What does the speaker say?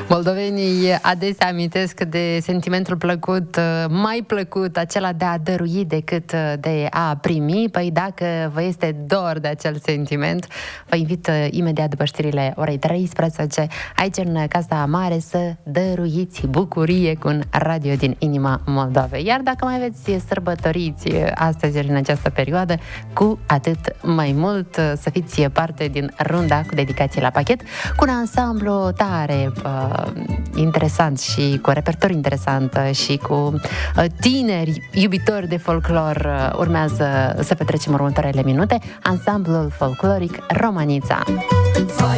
Moldovenii adesea amintesc de sentimentul plăcut, mai plăcut, acela de a dărui decât de a primi. Păi dacă vă este dor de acel sentiment, vă invit imediat după știrile orei 13 aici în Casa Mare să dăruiți bucurie cu un radio din inima Moldovei. Iar dacă mai aveți sărbătoriți astăzi în această perioadă, cu atât mai mult să fiți parte din runda cu dedicație la pachet, cu un ansamblu tare interesant și cu repertoriu interesant și cu tineri iubitori de folclor. Urmează să petrecem următoarele minute ansamblul folcloric Romanița.